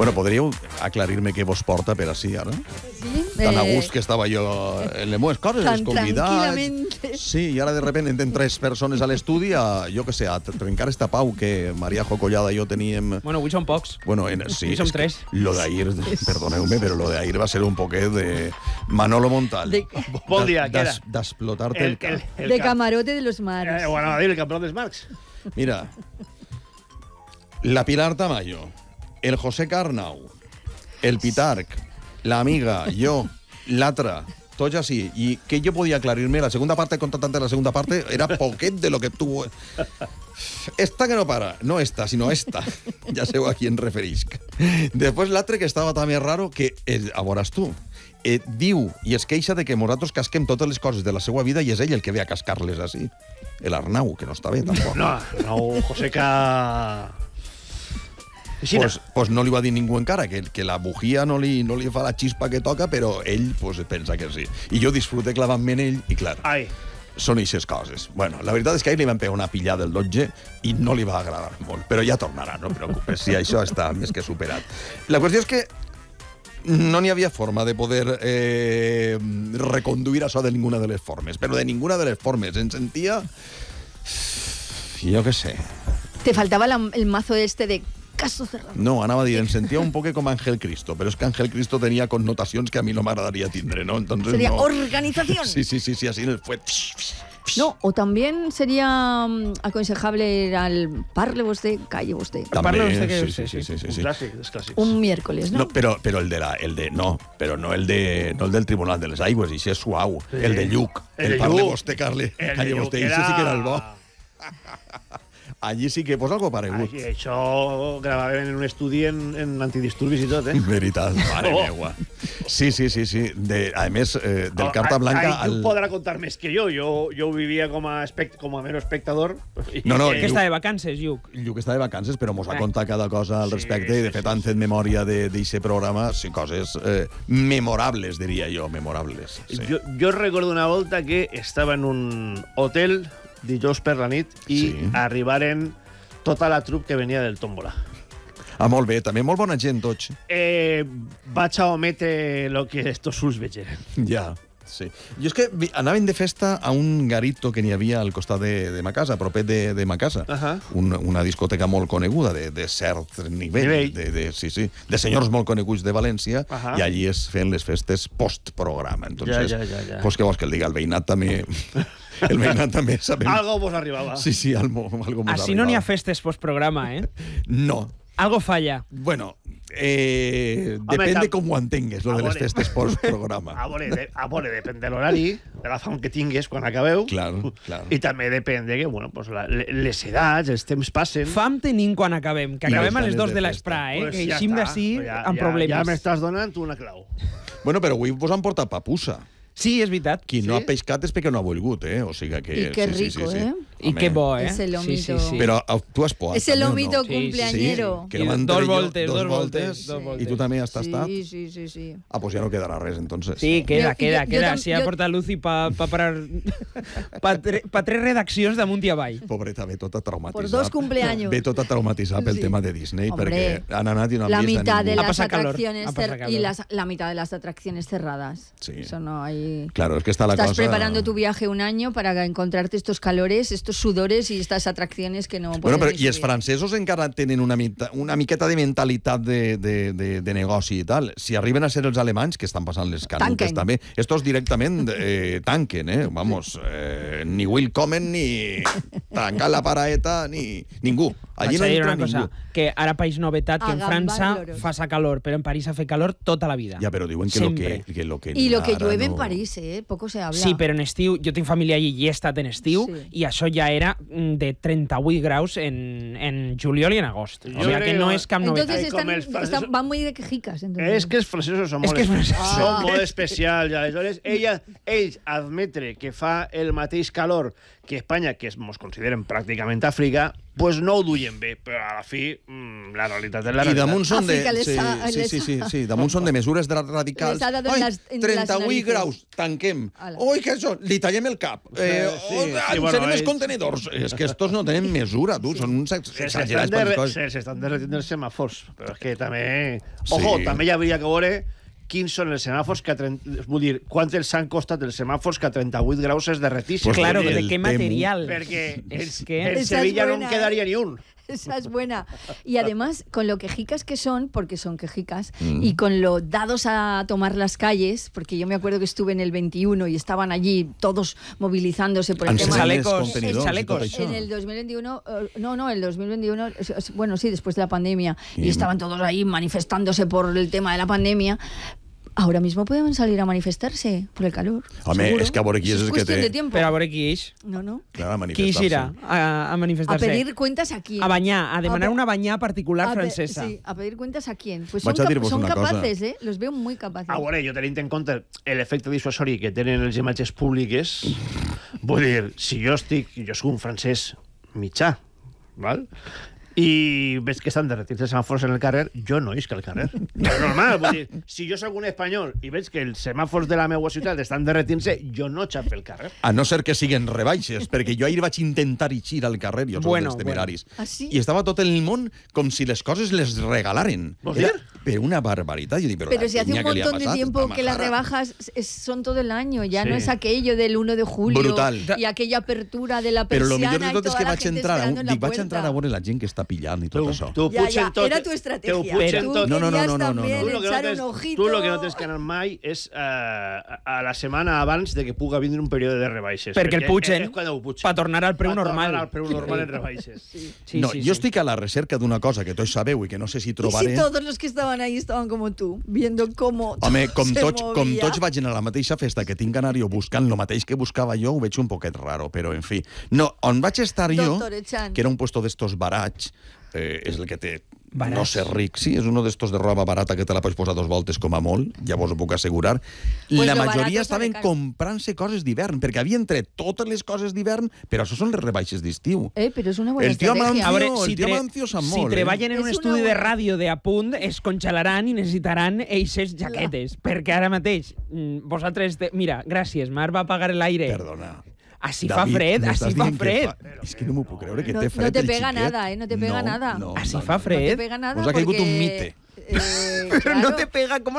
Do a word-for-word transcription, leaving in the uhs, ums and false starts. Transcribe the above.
Bueno, podríeu aclarir-me què vos porta per així, ara? Sí? Tan a Eh, gust que estava jo en les meves coses, Tan els convidats... tranquil·lament. Sí, i ara de repente entren tres persones a l'estudi a, jo què sé, a trencar esta pau que Maria Jocollada i jo teníem... Bueno, avui són pocs. Bueno, en, sí, Avui som és que tres. Lo d'ahir, perdoneu-me, però lo d'ahir va ser un poquet de Manolo Montal. De- Bon dia, què era? D'explotar-te el, cap. De camarote de los mares. Eh, bueno, va dir el campeón dels Marcs. Mira, la Pilar Tamayo, el José Carnau, el Pitarc, l'amiga, jo, l'altre, tots així. I que jo podia aclarir-me, la segunda parte, contratante de la segunda parte, era poquet de lo que tu... Esta que no para, no esta, sinó esta. Ja sé a qui em referisc. Després l'altre que estava també raro, que, eh, a veuràs tu, eh, diu i es queixa de que nosaltres casquem totes les coses de la seva vida i és ell el que ve a cascar-les així. El Arnau, que no està bé, tampoc. No, no, Joseca... Aixina. Pues, pues no li va dir ningú encara, que, que la bujia no li, no li fa la xispa que toca, però ell pues, pensa que sí. I jo disfrute clavant-me en ell, i clar, Ai, són eixes coses. Bueno, la veritat és que ahir li van pegar una pillada del dotze i no li va agradar molt, però ja tornarà, no et preocupes, si això està més que superat. La qüestió és que no n'hi havia forma de poder eh, reconduir això de ninguna de les formes, però de ninguna de les formes. Em sentia... Jo què sé. Te faltaba la- el mazo este de caso cerrado. No, anava a dir, em sentia un poc com Ángel Cristo, però és que Ángel Cristo tenia connotacions que a mi no m'agradaria tindre, ¿no? Entonces, Sería no. organización. Sí, sí, sí, sí, así fue... No, o también sería mm, aconsejable ir al parle vostè, calle vostè. Parla vostè que sí, vostè, sí, sí, sí, sí, un sí. clàssic dels clàssics. Un miércoles, ¿no? No, però, però el de la, el de, no, però no el de, no el del Tribunal de les Aigües, i això és suau. Sí. El de Lluc, El el, de parle Lluc. vostè, Carle, El de calle Lluc vostè, i això sí que era el bo. Allí sí que, pues algo paregut. Ai, això gravaven en un estudi en, en antidisturbis i tot, eh? Veritat, mare Oh. meua. Sí, sí, sí, sí. De, a més, eh, del Oh, Carta ai, Blanca ai, al... Tu podrà contar més que jo. Jo, jo ho vivia com a, espect, com a mero espectador. No, no, Que està de vacances, Lluc. Lluc està de vacances, però mos ha Eh. contat cada cosa al Sí, respecte i, de sí, fet, sí, han sí. fet memòria d'aquest programa, sí, coses eh, memorables, diria jo, memorables. Sí. Jo, jo recordo una volta que estava en un hotel dijous per la nit i Sí. arribaren tota la trup que venia del Tómbola. Ah, molt bé, també molt bona gent, tots. Eh, vaig a ometre el que estos ulls vegeren. Ja, sí. Jo és que vi- anaven de festa a un garito que n'hi havia al costat de, de ma casa, propet de, de ma casa. Ahà. Un, una discoteca molt coneguda, de, de cert nivell. Nivell. De, de, sí, sí, de senyors molt coneguts de València, Ahà. i allí es feien les festes post-programa. Entonces, Ja, ja, ja, ja. Pues què vols que el diga? El veïnat també... El veïnat també sabem... Algo vos arribava. Sí, sí, algo, algo mos Així no n'hi ha arribava. festes postprograma, eh? No. Algo falla. Bueno, eh, Home, depende tam- com ho entengues, lo A de les veure. festes post-programa. A veure, de, a veure, depèn de l'horari, de la fam que tingues quan acabeu. Clar, clar. I també depèn de que, bueno, pues la, les edats, els temps passen. Fam tenim quan acabem, que I acabem a les les dos ganes de de l'esprà, eh? Pues Que ja eixim està. d'ací Ja- amb ja- problemes. Ja m'estàs donant una clau. Bueno, però avui vos han portat papussa. Sí, és veritat. Qui no Sí? ha pescat és perquè no ha volgut, eh? O sigui que... I que sí, sí, rico, sí, sí. eh? I Home, que bo, eh? Ese lomito. Sí, sí, sí. Però eh, tu has poat, Ese també, o lomito no? Sí, cumpleañero. Que I no m'enteré dos jo, voltes, dos dos voltes. voltes, dos voltes. I tu també has tastat? Sí, sí, sí, sí. Ah, pues ja no quedarà res, entonces. Sí, queda, Jo- queda, jo- jo queda. tam- Si ha jo- portat Lucy pa, pa parar... pa, tre, pa tres redaccions damunt i avall. Pobreta, ve tota traumatitzada. Por dos cumpleaños. Ve tota traumatitzada pel Sí. tema de Disney, Hombre, perquè han anat i no han La vist mitad a de ningú. Ha las pasado calor, atracciones ha pasado cer- calor. y las, la mitad de las atracciones cerradas. Sí. Eso no hay. Claro, es que está la Estás cosa... preparando tu viaje un año para encontrarte estos calores, estos sudores y estas atracciones que no Bueno, puedes però ni i els subir. francesos encara tenen una, mita, una miqueta de mentalitat de, de, de, de negoci i tal. Si arriben a ser els alemanys, que estan passant les canutes Tanquen. també, estos directament eh, tanquen, eh? Vamos, eh, ni Willkommen, ni tancar la paraeta, ni ningú. Allí Vaig no a dir entra una cosa, ningú. que ara país novetat, que en Agamba França gloriosa. fa sa calor, però en París ha fet calor tota la vida. Ja, però diuen que lo Sempre. que, que, lo que Y lo que ara llueve en no- París, ¿eh? Poco se habla. Sí, però en estiu, jo tinc família allí i he estat en estiu, Sí. i això ja era mm, de trenta-vuit graus en, en juliol i en agost. Jo O sigui crec que que no va- és cap Entonces novetat. Ai, com están, els francesos- están- van muy de quejicas. Entonces. És que els francesos són És molt, que els espe- francesos- són Ah. molt especials. I aleshores, ella, ells admetre que fa el mateix calor que Espanya, que ens consideren pràcticament Àfrica, pues no ho duien bé, però a la fi mmm, la realitat és la I realitat. damunt són de... Àfrica les Sí, ha- sí, les sí, sí, ha- sí, damunt són de mesures de radicals. Les ha dado en Ai, las- en las trenta-vuit narices. graus, tanquem. Ala. Oi, què és això? Li tallem el cap. Eh, Sí, oh, sí, encenem bueno, els ells- contenedors. És que estos no tenen mesura, tu, són uns ex- Se exagerats s'estan per les derre- coses. se s'estan derretint els semàfors, però és que també... Ojo, Sí. també hi hauria que veure quins són els semàfors que... A trenta... Vull dir, quants els han costat els semàfors que a trenta-vuit graus es derretissin. Pues Claro, el de qué temo. material. Perquè en, Es que- en Esa es Sevilla no buena, en quedaria ni un. Esa es buena. Y además, con lo quejicas que son, porque son quejicas, Mm. y con lo dados a tomar las calles, porque yo me acuerdo que estuve en el veintiuno y estaban allí todos movilizándose por el Ensenyant tema. els Chalecos, contenidors i chalecos. tot això. En el dos mil veintiuno, eh, no, no, el dos mil veintiuno, es- es- bueno, sí, después de la pandemia, Y- y estaban todos ahí manifestándose por el tema de la pandemia. Ahora mismo pueden salir a manifestarse por el calor. Home, seguro. és que a veure qui és Es el que cuestión té- de tiempo. Però a veure qui és. No, no. Clar, a Qui manifestar-se. irà a, a A manifestar-se? pedir cuentas a quién. A banyar, a demanar pe- una banyà particular a pe- francesa. Sí, a pedir cuentas a quién. Pues Vaig son, a cap- dir-vos son una cosa. capaces, ¿eh? Los veo muy capaces. A veure, jo tenint en compte l'efecte dissuasori que tenen les imatges públiques, vull dir, si jo estic, jo soc un francès mitjà, val? i veig que estan derretint els semàfors en el carrer, jo no isc al carrer. És normal, vull dir, si jo soc un espanyol i veig que els semàfors de la meva ciutat estan derretint-se, jo no xafo el carrer. A no ser que siguen rebaixes, perquè jo ahir vaig intentar eixir al carrer, jo soc Bueno, dels temeraris. bueno. Ah, sí? I estava tot el món com si les coses les regalaren. Vols Era, dir? pero una barbaridad. Yo digo, pero, Pero la si hace un peña que le ha montón de pasado, tiempo esta que las majara. rebajas es- son todo el año, ya Sí. no es aquello del uno de julio Brutal. y aquella apertura de la Però persiana lo millor de y tot és toda que la vaig gente entrar, a un, esperando en la dic, vaig puerta. entrar a veure la gent que està pillant i tot Tu, això. tu, Ya, potser ya, tot- era tu tu estrategia. potser Tú tot- No, no, no, querías no, no, no, también no. Tu lo que echar no un tens, ojito. tu lo que no tens que anar mai és uh, a la setmana abans de que puga vindre un període de rebaixes. Perquè el pugen és quan ho pugen. pa tornar al preu Pa normal. tornar al preu normal en rebaixes. Sí. Sí, no, sí, jo sí. estic a la recerca d'una cosa que tots sabeu i que no sé si Y trobaré. si todos los que estaban ahí estaban como tú, viendo cómo Home, com se tots, com movía. tots vagin a la mateixa festa que tinc anar jo buscant el mateix que buscava jo, ho veig un poquet raro, però en fi. No, on vaig estar jo, Doctor Echan. que era un puesto d'estos barats, eh, és el que té Barats. no ser ric, sí, és uno d'estos de roba barata que te la pots posar dos voltes com a molt, ja vos ho puc assegurar. Pues la lo majoria barato estaven sale caro. comprant-se coses d'hivern, perquè havia entre totes les coses d'hivern, però això són les rebaixes d'estiu. Eh, pero es una buena El tío estrategia. Amancio- A veure, el si, tio tre Amancio sap si molt, eh? treballen en És un una estudi de bona- ràdio de apunt, es congelaran i necessitaran eixes jaquetes, perquè ara mateix, mm, vosaltres... Te... Mira, gràcies, Mar va apagar l'aire. Perdona. Així fa David, fred, m'estàs així fa dient que fred. fa- És que no m'ho puc creure, que No- té no fred te el pega xiquet. nada, eh, no te pega No, nada. no, Així no, fa no. No fred. te pega nada Us ha caigut porque, un mite. eh, Però no claro. te pega, com